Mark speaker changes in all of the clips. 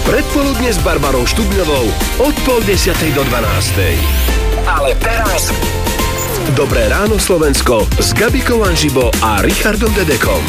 Speaker 1: Predpoludne s Barbarou Štubňovou od 9:30 do 12:00. Ale teraz Dobré ráno Slovensko s Gabikou Anžibo a Richardom Dedekom.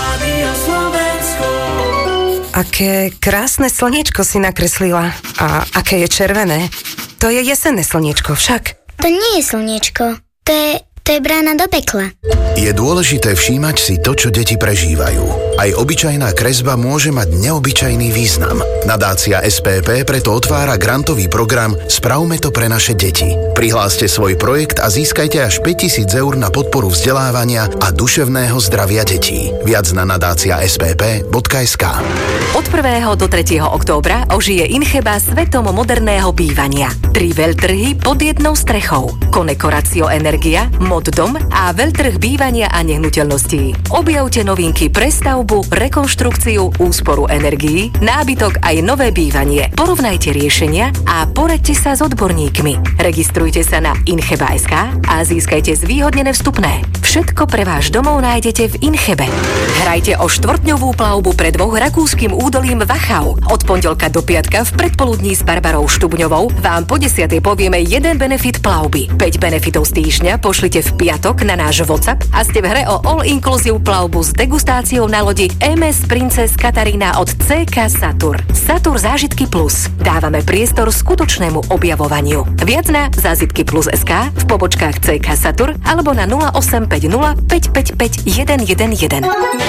Speaker 2: Aké krásne slniečko si nakreslila. A aké je červené. To je jesenné slniečko však.
Speaker 3: To nie je slniečko. To je brána do pekla.
Speaker 4: Je dôležité všímať si to, čo deti prežívajú. Aj obyčajná kresba môže mať neobyčajný význam. Nadácia SPP preto otvára grantový program Spravme to pre naše deti. Prihláste svoj projekt a získajte až 5 000 eur na podporu vzdelávania a duševného zdravia detí. Viac na nadácia.spp.sk.
Speaker 5: Od 1. do 3. októbra ožije Incheba svetom moderného bývania. 3 veľtrhy pod jednou strechou. Konekorácio Energia, Moddom a veľtrh bývania a nehnuteľností. Objavte novinky pre stavbu, rekonštrukciu, úsporu energií, nábytok aj nové bývanie. Porovnajte riešenia a poraďte sa s odborníkmi. Registrujte sa na incheba.sk a získajte zvýhodnené vstupné. Všetko pre váš domov nájdete v Inchebe. Hrajte o 4-dňovú plavbu pre 2 rakúskym údolím Wachau. Od pondelka do piatka v predpoludní s Barbarou Štubňovou vám po 10:00 povieme 1 benefit plavby. 5 benefitov z týždňa pošlite v piatok na náš WhatsApp a ste v hre o all-inclusive plavbu s degustáciou na lodi MS Princess Katarína od CK Satur. Satur zážitky plus. Dávame priestor skutočnému objavovaniu. Viac na zážitkyplus.sk, v pobočkách CK Satur alebo na 0850 555 111.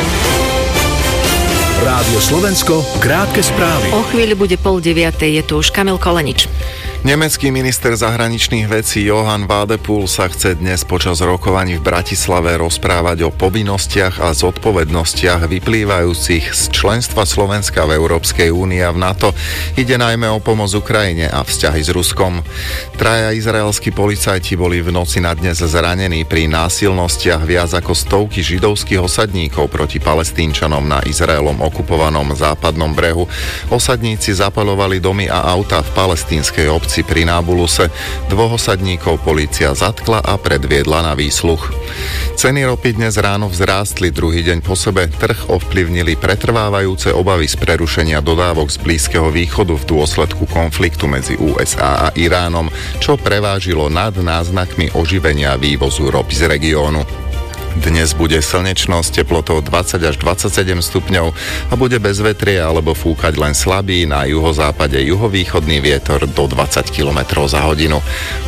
Speaker 1: Rádio Slovensko, krátke správy.
Speaker 6: O chvíľu bude 8:30, je tu už Kamil Kolenič.
Speaker 7: Nemecký minister zahraničných vecí Johann Wadephul sa chce dnes počas rokovaní v Bratislave rozprávať o povinnostiach a zodpovednostiach vyplývajúcich z členstva Slovenska v Európskej únii a v NATO. Ide najmä o pomoc Ukrajine a vzťahy s Ruskom. 3 izraelskí policajti boli v noci na dnes zranení pri násilnostiach viac ako 100 židovských osadníkov proti Palestínčanom na Izraelom okupovanom západnom brehu. Osadníci zapaľovali domy a autá v palestínskej obci pri Nábuluse. 2 osadníkov polícia zatkla a predviedla na výsluch. Ceny ropy dnes ráno vzrástli druhý deň po sebe. Trh ovplyvnili pretrvávajúce obavy z prerušenia dodávok z Blízkeho východu v dôsledku konfliktu medzi USA a Iránom, čo prevážilo nad náznakmi oživenia vývozu ropy z regiónu. Dnes bude slnečno s teplotou 20 až 27 stupňov a bude bez vetria alebo fúkať len slabý, na juhozápade juhovýchodný vietor do 20 km za hodinu.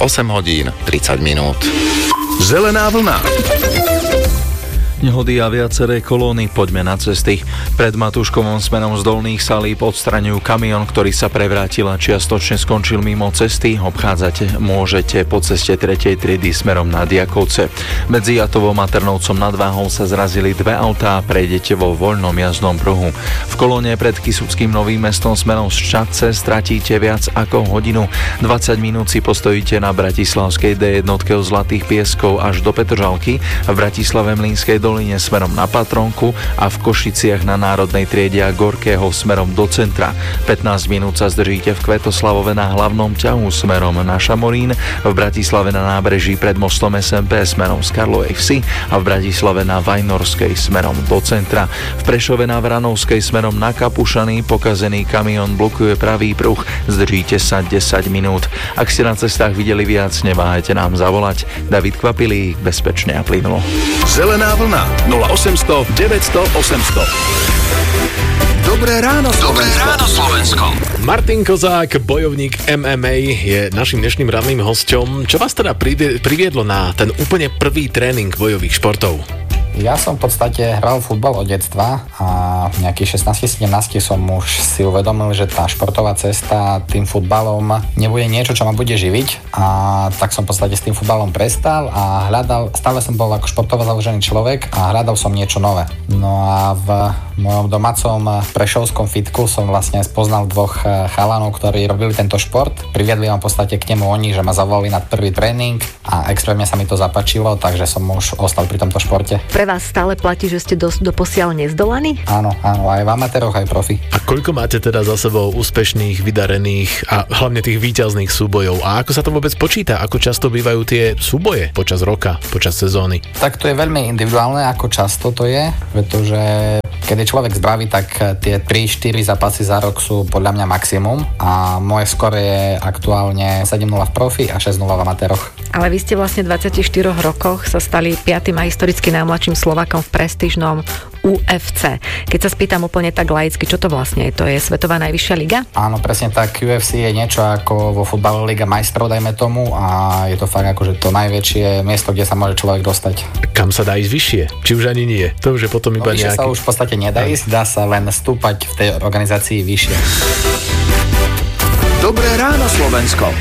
Speaker 7: 8:30.
Speaker 1: Zelená vlna.
Speaker 8: Nehody a viaceré kolóny, poďme na cesty. Pred Matúškovom smerom z Dolných Salíb odstraňujú kamión, ktorý sa prevrátil a čiastočne skončil mimo cesty. Obchádzať môžete po ceste 3. triedy smerom na Diakovce. Medzi Jatovom a Trnovcom nad Váhou sa zrazili 2 autá a prejdete vo voľnom jazdnom pruhu. V kolóne pred Kysuckým Novým Mestom smerom z Šatce stratíte viac ako hodinu. 20 minút si postojíte na bratislavskej D1 od Zlatých Pieskov až do Petržalky, v Bratislave Mlynskej doline smerom na Patronku a v Košiciach na Národnej triede a Gorkého smerom do centra. 15 minút sa zdržíte v Kvetoslavove na hlavnom ťahu smerom na Šamorín, v Bratislave na nábreží pred mostom SMP smerom z Karlovej Vsi a v Bratislave na Vajnorskej smerom do centra. V Prešove na Vranovskej smerom na Kapušany pokazený kamión blokuje pravý pruh, zdržíte sa 10 minút. Ak ste na cestách videli viac, neváhajte nám zavolať. David Kvapilík, bezpečne a plynulo.
Speaker 1: Zelená vlna 0800 900 800. Dobré ráno Slovensko. Dobré ráno Slovensko.
Speaker 9: Martin Kozák, bojovník MMA, je našim dnešným ranným hosťom. Čo vás teda priviedlo na ten úplne prvý tréning bojových športov?
Speaker 10: Ja som v podstate hral futbal od detstva a v nejakých 16-17 som už si uvedomil, že tá športová cesta tým futbalom nebude niečo, čo ma bude živiť, a tak som v podstate s tým futbalom prestal a stále som bol ako športovo založený človek a hľadal som niečo nové. No a v mojom domácom prešovskom fitku som vlastne spoznal 2 chalanov, ktorí robili tento šport. Priviedli ma v podstate k nemu oni, že ma zavolali na prvý tréning a extrémne sa mi to zapáčilo, takže som už ostal pri tomto športe.
Speaker 6: Pre vás stále platí, že ste doposiaľ nezdolaní?
Speaker 10: Áno, aj v amatéroch, aj profi.
Speaker 9: A koľko máte teda za sebou úspešných, vydarených a hlavne tých víťazných súbojov? A ako sa to vôbec počíta? Ako často bývajú tie súboje počas roka, počas sezóny?
Speaker 10: Tak to je veľmi individuálne, ako často to je, pretože kedy je človek zdravý, tak tie 3-4 zápasy za rok sú podľa mňa maximum a moje skóre je aktuálne 7-0 v profi a 6-0 v amatéroch.
Speaker 6: Ale vy ste vlastne v 24 rokoch sa stali 5. a historicky najmladším Slovákom v prestížnom UFC. Keď sa spýtam úplne tak laicky, čo to vlastne je? To je svetová najvyššia liga?
Speaker 10: Áno, presne tak. UFC je niečo ako vo futbale Liga majstrov, dajme tomu, a je to fakt akože to najväčšie miesto, kde sa môže človek dostať.
Speaker 9: Kam sa dá ísť vyššie? Či už ani nie? To už je potom iba
Speaker 10: nejaký... sa už v podstate nedá ísť, dá sa len stúpať v tej organizácii vyššie.
Speaker 1: Dobré ráno, Slovensko.